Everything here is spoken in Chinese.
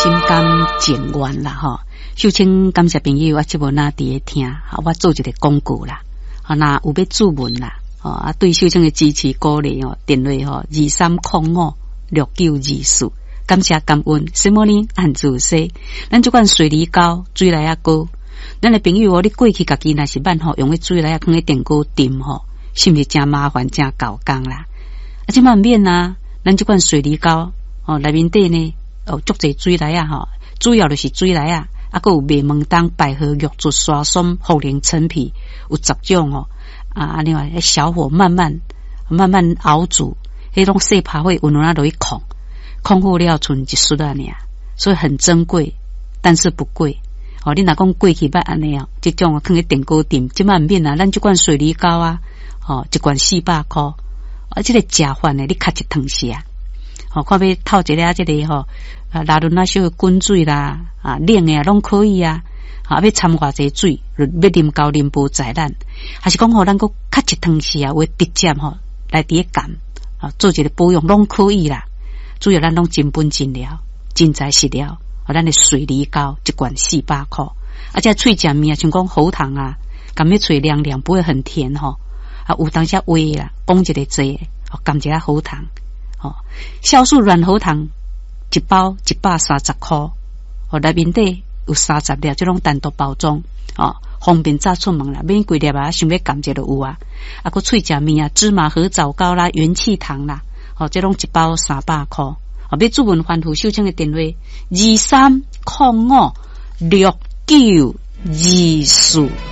心甘情愿啦吼。秀清感谢朋友啊，这无哪伫咧听，我做一个广告啦。那有要注文啦，对秀清的支持鼓励电话23056924，感谢感恩，什么呢？按自说，咱这款水梨膏水来啊膏，咱的朋友你过去家己若是慢用个水来啊放喺电锅炖是毋是真麻烦真搞工啦？这慢免啊，咱这款水梨膏内面底呢足侪水来啊主要就是水来啊。还有麦门冬、百合、玉竹、沙松、茯苓、陈皮，有10种另外小火慢慢熬煮，迄种细拍会温暖落去控好了，剩一束啊尔，所以很珍贵，但是不贵。你若讲过去捌安尼这种放喺电锅炖，即满免啊，咱这罐水梨膏啊，一罐400块，这个食饭的你卡一汤匙啊。看要透一个这个拉伦那小滚水啦，冷的拢可以啊。要掺偌济水，要啉高啉无在咱，还是讲咱个较一汤匙啊，为直接来伫干做一个保养拢可以啦。主要咱拢真本真料，真材实料。咱的水梨膏一罐400块，这脆食面像讲喉糖啊，甘要脆凉凉，不会很甜有当下微啦，讲一个济甘一下喉糖酵素软喉糖一包130块，内面底有30粒，这种单独包装方便早出门啦，免几粒想要甘一就有个脆食面芝麻和枣糕啦，元气糖啦这种一包300块要注文欢呼秀清的电话23056924。